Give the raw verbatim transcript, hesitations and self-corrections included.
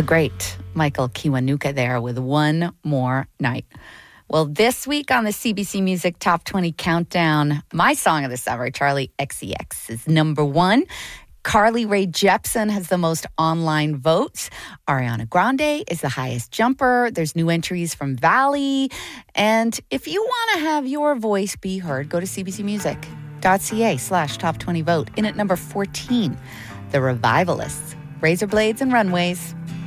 The great Michael Kiwanuka there with One More Night. Well, this week on the C B C Music Top twenty Countdown, my song of the summer, Charli X C X, is number one. Carly Rae Jepsen has the most online votes. Ariana Grande is the highest jumper. There's new entries from Valley. And if you want to have your voice be heard, go to cbcmusic.ca slash top 20 vote. In at number fourteen, The Revivalists, Razor Blades and Runways.